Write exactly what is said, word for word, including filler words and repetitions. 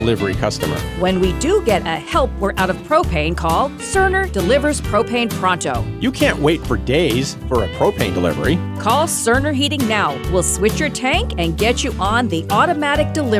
delivery customer. When we do get a help we're out of propane call, Cerner delivers propane pronto. You can't wait for days for a propane delivery. Call Cerner Heating now. We'll switch your tank and get you on the automatic delivery.